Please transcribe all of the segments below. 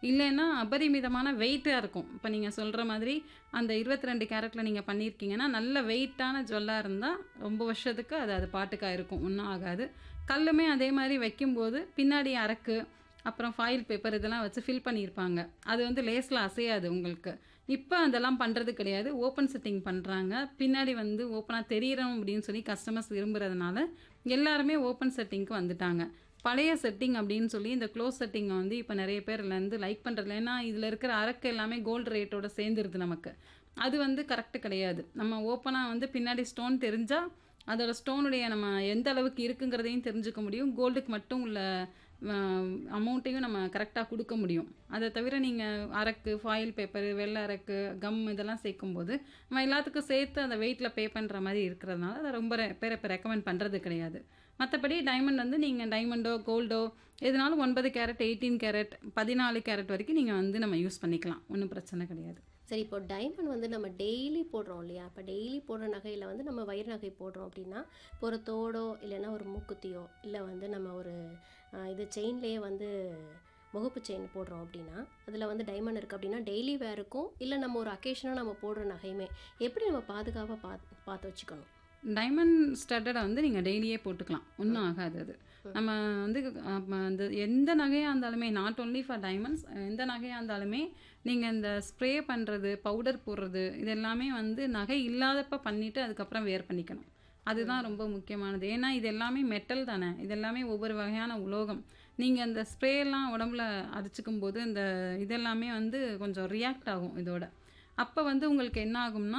இல்லைன்னா அபரிமிதமான வெயிட்டாக இருக்கும். இப்போ நீங்கள் சொல்கிற மாதிரி அந்த 22 கேரட்டில் நீங்கள் பண்ணியிருக்கீங்கன்னா நல்ல வெயிட்டான ஜுவல்லாக இருந்தால் ரொம்ப வருஷத்துக்கு அது அது பாட்டுக்காக இருக்கும், ஒன்றும் ஆகாது. கல்லுமே அதே மாதிரி வைக்கும்போது பின்னாடி அரக்கு அப்புறம் ஃபாயில் பேப்பர் இதெல்லாம் வச்சு ஃபில் பண்ணியிருப்பாங்க. அது வந்து லேஸில் அசையாது உங்களுக்கு. இப்போ அதெல்லாம் பண்ணுறது கிடையாது. ஓப்பன் செட்டிங் பண்ணுறாங்க. பின்னாடி வந்து ஓப்பனாக தெரியணும் அப்படின்னு சொல்லி கஸ்டமர்ஸ் விரும்புகிறதுனால எல்லாருமே ஓப்பன் செட்டிங்க்கு வந்துட்டாங்க. பழைய செட்டிங் அப்படின்னு சொல்லி இந்த க்ளோஸ் செட்டிங்கை வந்து இப்போ நிறைய பேர் வந்து லைக் பண்ணுறதில்ல. ஏன்னா இதில் இருக்கிற அரக்கு எல்லாமே கோல்டு ரேட்டோட சேர்ந்துருது நமக்கு. அது வந்து கரெக்டு கிடையாது. நம்ம ஓப்பனாக வந்து பின்னாடி ஸ்டோன் தெரிஞ்சால் அதோட ஸ்டோனுடைய நம்ம எந்த அளவுக்கு இருக்குங்கிறதையும் தெரிஞ்சுக்க முடியும். கோல்டுக்கு மட்டும் உள்ள அமௌண்ட்டையும் நம்ம கரெக்டாக கொடுக்க முடியும். அதை தவிர நீங்கள் அரக்கு, ஃபாயில் பேப்பர், வெள்ளை அரக்கு, கம் இதெல்லாம் சேர்க்கும்போது நம்ம எல்லாத்துக்கும் சேர்த்து அந்த வெயிட்டில் பே பண்ணுற மாதிரி இருக்கிறதுனால அதை ரொம்ப பேர் இப்போ ரெக்கமெண்ட் பண்ணுறது கிடையாது. மற்றபடி டைமண்ட் வந்து நீங்கள் டைமண்டோ கோல்டோ எதுனாலும் 9 கேரட், 18 கேரட், 14 கேரட் வரைக்கும் நீங்கள் வந்து நம்ம யூஸ் பண்ணிக்கலாம். ஒன்றும் பிரச்சனை கிடையாது. சரி, இப்போ டைமண்ட் வந்து நம்ம டெய்லி போடுறோம் இல்லையா? இப்போ டெய்லி போடுற நகையில் வந்து நம்ம வைர நகை போடுறோம் அப்படின்னா, இப்போ ஒரு தோடோ இல்லைன்னா ஒரு மூக்குத்தியோ இல்லை வந்து நம்ம ஒரு இது செயின்லேயே வந்து முகப்பு செயின் போடுறோம் அப்படின்னா, அதில் வந்து டைமண்ட் இருக்குது அப்படின்னா டெய்லி வேருக்கும் இல்லை நம்ம ஒரு அக்கேஷனாக நம்ம போடுற நகையுமே எப்படி நம்ம பாதுகாப்பாக பார்த்து வச்சுக்கணும்? டைமண்ட் ஸ்டட்டடை வந்து நீங்கள் டெய்லியே போட்டுக்கலாம், ஒன்றும் ஆகாது. அது நம்ம வந்து அந்த எந்த நகையாக இருந்தாலுமே, நாட் ஓன்லி ஃபார் டைமண்ட்ஸ், எந்த நகையாக இருந்தாலுமே நீங்கள் இந்த ஸ்ப்ரே பண்ணுறது, பவுடர் போடுறது இது எல்லாமே வந்து நகை இல்லாதப்ப பண்ணிவிட்டு அதுக்கப்புறம் வேர் பண்ணிக்கணும். அதுதான் ரொம்ப முக்கியமானது. ஏன்னா இது எல்லாமே மெட்டல் தானே, இது எல்லாமே ஒவ்வொரு வகையான உலோகம். நீங்கள் அந்த ஸ்ப்ரேலாம் உடம்புல அடிச்சுக்கும் போது இந்த இதெல்லாமே வந்து கொஞ்சம் ரியாக்ட் ஆகும் இதோட. அப்போ வந்து உங்களுக்கு என்ன ஆகும்னா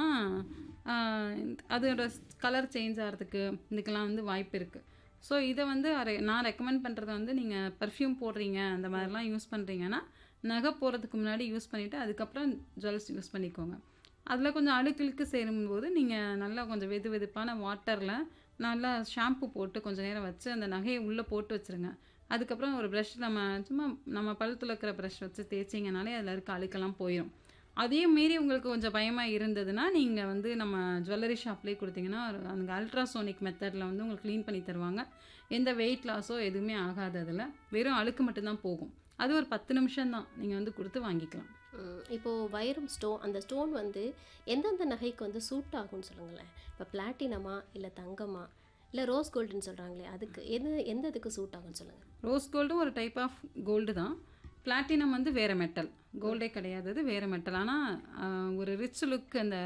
அதோட கலர் சேஞ்ச் ஆகிறதுக்கு இதுக்கெல்லாம் வந்து வாய்ப்பு இருக்குது. ஸோ இதை வந்து நான் ரெக்கமெண்ட் பண்ணுறது வந்து நீங்கள் பர்ஃப்யூம் போடுறீங்க அந்த மாதிரிலாம் யூஸ் பண்ணுறீங்கன்னா நகை போடுறதுக்கு முன்னாடி யூஸ் பண்ணிவிட்டு அதுக்கப்புறம் ஜுவல்ஸ் யூஸ் பண்ணிக்கோங்க. அதில் கொஞ்சம் அழுக்கு சேரும்போது நீங்கள் நல்லா கொஞ்சம் வெது வெதுப்பான வாட்டரில் நல்லா ஷாம்பு போட்டு கொஞ்சம் நேரம் வச்சு அந்த நகையை உள்ளே போட்டு வச்சுருங்க. அதுக்கப்புறம் ஒரு ப்ரஷ் நம்ம பல் துலக்கிற ப்ரஷ் வச்சு தேய்ச்சிங்கனாலே அதில் இருக்க அழுக்கெல்லாம் போயிடும். அதையும் மீறி உங்களுக்கு கொஞ்சம் பயமாக இருந்ததுன்னா நீங்கள் வந்து நம்ம ஜுவல்லரி ஷாப்லேயே கொடுத்தீங்கன்னா அந்த அல்ட்ராசோனிக் மெத்தடில் வந்து உங்களுக்கு க்ளீன் பண்ணி தருவாங்க. எந்த வெயிட் லாஸோ எதுவுமே ஆகாது. அதில் வெறும் அழுக்கு மட்டும்தான் போகும். அது ஒரு 10 நிமிஷம் தான், நீங்கள் வந்து கொடுத்து வாங்கிக்கலாம். இப்போது வைரம் ஸ்டோன், அந்த ஸ்டோன் வந்து எந்தெந்த நகைக்கு வந்து சூட் ஆகும்னு சொல்லுங்களேன். இப்போ பிளாட்டினமா இல்லை தங்கமா இல்லை ரோஸ் கோல்டுன்னு சொல்கிறாங்களே, அதுக்கு எந்த இதுக்கு சூட் ஆகும்னு சொல்லுங்கள். ரோஸ் கோல்டும் ஒரு டைப் ஆஃப் கோல்டு தான். பிளாட்டினம் வந்து வேறு மெட்டல், கோல்டே கிடையாது, அது வேறு மெட்டல். ஆனால் ஒரு ரிச் லுக், அந்த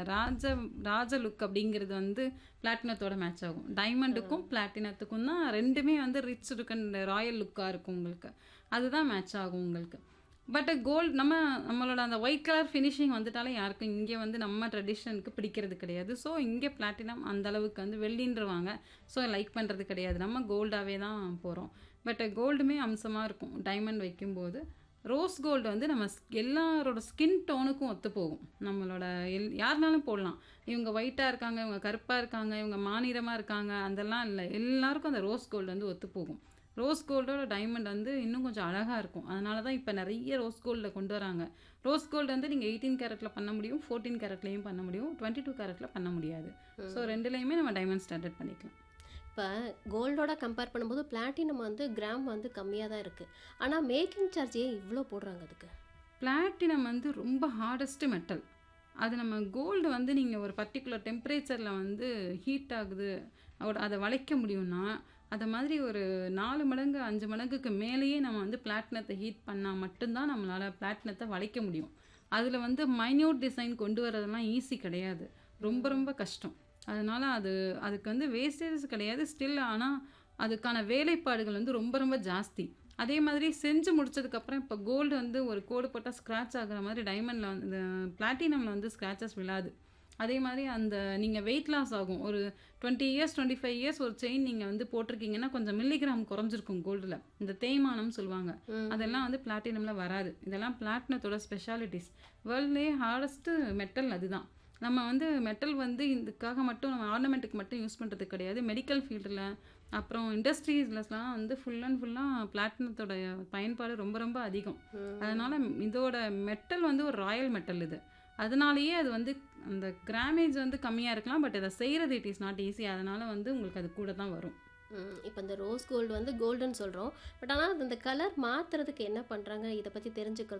ராஜ லுக் அப்படிங்கிறது வந்து பிளாட்டினத்தோட மேட்ச் ஆகும். டைமண்டுக்கும் பிளாட்டினத்துக்கும் தான் ரெண்டுமே வந்து ரிச் லுக் அண்ட் ராயல் லுக்காக இருக்கும் உங்களுக்கு. அதுதான் மேட்ச் ஆகும் உங்களுக்கு. பட் கோல்டு நம்மளோட அந்த ஒயிட் கலர் ஃபினிஷிங் வந்துட்டாலே யாருக்கும் இங்கே வந்து நம்ம ட்ரெடிஷனுக்கு பிடிக்கிறது கிடையாது. ஸோ இங்கே பிளாட்டினம் அந்தளவுக்கு வந்து வெள்ளின்றவாங்க. ஸோ லைக் பண்ணுறது கிடையாது. நம்ம கோல்டாகவே தான் போகிறோம். பட் கோல்டுமே அம்சமாக இருக்கும் டைமண்ட் வைக்கும்போது. ரோஸ் கோல்டு வந்து நம்ம எல்லாரோட ஸ்கின் டோனுக்கும் ஒத்து போகும். நம்மளோட யாருனாலும் போடலாம். இவங்க ஒயிட்டாக இருக்காங்க, இவங்க கருப்பாக இருக்காங்க, இவங்க மாநிறமாக இருக்காங்க, அதெல்லாம் இல்லை. எல்லாருக்கும் அந்த ரோஸ் கோல்டு வந்து ஒத்து போகும். ரோஸ் கோல்டோட டைமண்ட் வந்து இன்னும் கொஞ்சம் அழகாக இருக்கும். அதனால தான் இப்போ நிறைய ரோஸ் கோல்டில் கொண்டு வராங்க. ரோஸ் கோல்டு வந்து நீங்கள் 18 கேரட்டில் பண்ண முடியும், 14 கேரட்லேயும் பண்ண முடியும், 22 கேரட்டில் பண்ண முடியாது. ஸோ ரெண்டுலேயுமே நம்ம டைமண்ட் ஸ்டாண்டர்ட் பண்ணிக்கலாம். இப்போ கோல்டோட கம்பேர் பண்ணும்போது பிளாட்டினம் வந்து கிராம் வந்து கம்மியாக தான் இருக்குது. ஆனால் மேக்கிங் சார்ஜ் ஏன் இவ்வளோ போடுறாங்க அதுக்கு? பிளாட்டினம் வந்து ரொம்ப ஹார்டஸ்ட் மெட்டல். அது நம்ம கோல்டு வந்து நீங்கள் ஒரு பர்டிகுலர் டெம்பரேச்சரில் வந்து ஹீட் ஆகுது, அதை வளைக்க முடியும்னா அதை மாதிரி ஒரு 4 மடங்கு 5 மடங்குக்கு மேலேயே நம்ம வந்து பிளாட்டினத்தை ஹீட் பண்ணால் மட்டும்தான் நம்மளால் பிளாட்டினத்தை வளைக்க முடியும். அதில் வந்து மைன்யூட் டிசைன் கொண்டு வரதெல்லாம் ஈஸி கிடையாது, ரொம்ப ரொம்ப கஷ்டம். அதனால் அதுக்கு வந்து வேஸ்டேஜ் கிடையாது ஸ்டில். ஆனால் அதுக்கான வேலைப்பாடுகள் வந்து ரொம்ப ரொம்ப ஜாஸ்தி. அதே மாதிரி செஞ்சு முடிச்சதுக்கப்புறம் இப்போ கோல்டு வந்து ஒரு கோடு போட்டால் ஸ்க்ராட்ச் ஆகுற மாதிரி டைமண்டில் வந்து பிளாட்டினமில் வந்து ஸ்க்ராச்சஸ் விழாது. அதே மாதிரி அந்த நீங்கள் வெயிட் லாஸ் ஆகும். ஒரு 20 இயர்ஸ் 25 இயர்ஸ் ஒரு செயின் நீங்கள் வந்து போட்டிருக்கீங்கன்னா கொஞ்சம் மில்லிகிராம் குறைஞ்சிருக்கும் கோல்டில். இந்த தேய்மானம் சொல்லுவாங்க, அதெல்லாம் வந்து பிளாட்டினமில் வராது. இதெல்லாம் பிளாட்டினத்தோட ஸ்பெஷாலிட்டிஸ். வேர்ல்ட்லேயே ஹார்டஸ்ட்டு மெட்டல் அதுதான். நம்ம வந்து மெட்டல் வந்து இதுக்காக மட்டும் நம்ம ஆர்னமெண்ட்டுக்கு மட்டும் யூஸ் பண்ணுறது கிடையாது. மெடிக்கல் ஃபீல்டில் அப்புறம் இண்டஸ்ட்ரீஸ்லாம் வந்து ஃபுல்லாக பிளாட்டினத்தோட பயன்பாடு ரொம்ப ரொம்ப அதிகம். அதனால் இதோட மெட்டல் வந்து ஒரு ராயல் மெட்டல் இது. அதனாலேயே அது வந்து அந்த கிராமேஜ் வந்து கம்மியாக இருக்கலாம், பட் அதை செய்கிறது இட் இஸ் நாட் ஈஸி. அதனால் வந்து உங்களுக்கு அது கூட தான் வரும். இப்போ இந்த ரோஸ் கோல்டு வந்து கோல்டுன்னு சொல்கிறோம், பட் ஆனால் இந்த கலர் மாற்றுறதுக்கு என்ன பண்ணுறாங்க, இதை பற்றி தெரிஞ்சுக்கிறது